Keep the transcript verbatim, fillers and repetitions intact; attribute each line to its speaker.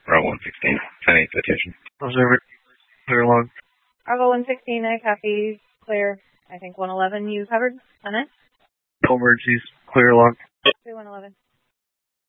Speaker 1: Bravo one sixteen, ten eight citation.
Speaker 2: Observer, clear log.
Speaker 3: Bravo one sixteen, I copy, clear. I think one eleven you covered on it?
Speaker 2: No emergencies, clear log.
Speaker 3: three one eleven.